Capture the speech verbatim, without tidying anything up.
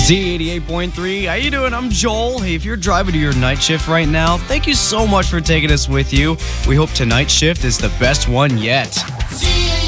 Z eighty-eight point three. How you doing? I'm Joel. Hey, if you're driving to your night shift right now, thank you so much for taking us with you. We hope tonight's shift is the best one yet. Z